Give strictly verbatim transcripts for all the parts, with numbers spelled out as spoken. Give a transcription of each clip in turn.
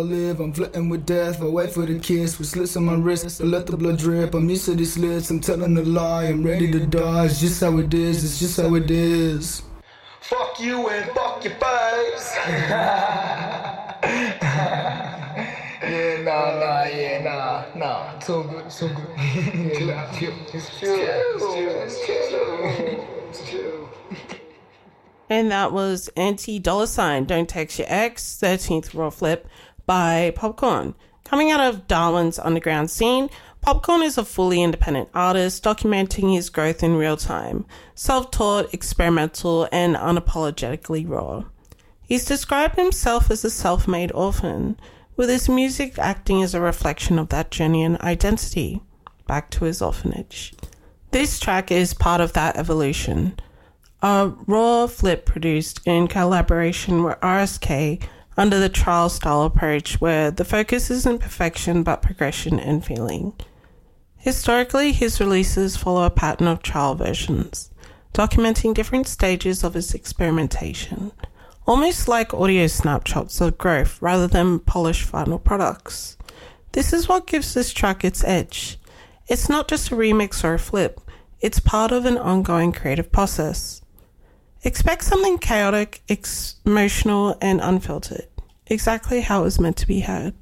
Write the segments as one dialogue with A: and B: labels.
A: live, I'm flirting with death. I wait for the kiss with slits on my wrist to let the blood drip. I'm used to these slits, I'm telling a lie. I'm ready to die, it's just how it is, it's just how it is. Fuck you and fuck your face. Yeah, nah, nah, yeah, nah, nah. So good, so good. Yeah, chill out, chill. It's chill, it's chill, it's chill, it's chill.
B: And that was Anti-Dollar Sign, Don't Text Your Ex, thirteenth Raw Flip by Popcorn. Coming out of Darwin's underground scene, Popcorn is a fully independent artist documenting his growth in real time, self-taught, experimental, and unapologetically raw. He's described himself as a self-made orphan, with his music acting as a reflection of that journey and identity, back to his orphanage. This track is part of that evolution. A raw flip produced in collaboration with R S K under the trial style approach where the focus isn't perfection but progression and feeling. Historically, his releases follow a pattern of trial versions, documenting different stages of his experimentation, almost like audio snapshots of growth rather than polished final products. This is what gives this track its edge. It's not just a remix or a flip, it's part of an ongoing creative process. Expect something chaotic, ex- emotional, and unfiltered. Exactly how it was meant to be heard.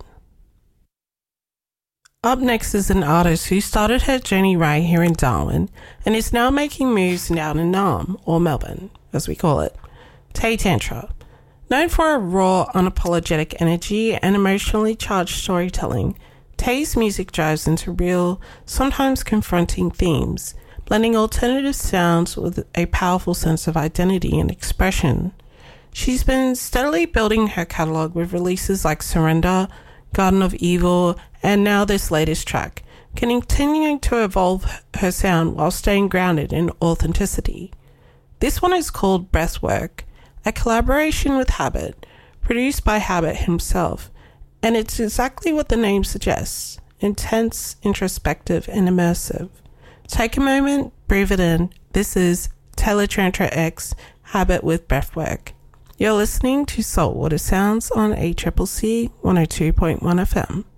B: Up next is an artist who started her journey right here in Darwin and is now making moves down in Naarm, or Melbourne, as we call it. Tay Tantra. Known for a raw, unapologetic energy and emotionally charged storytelling, Tay's music drives into real, sometimes confronting themes, blending alternative sounds with a powerful sense of identity and expression. She's been steadily building her catalogue with releases like Surrender, Garden of Evil, and now this latest track, continuing to evolve her sound while staying grounded in authenticity. This one is called Breathwork, a collaboration with Habit, produced by Habit himself, and it's exactly what the name suggests, intense, introspective, and immersive. Take a moment, breathe it in. This is Taylor Trantra X, Habit with Breathwork. You're listening to Saltwater Sounds on A C C C one oh two point one F M.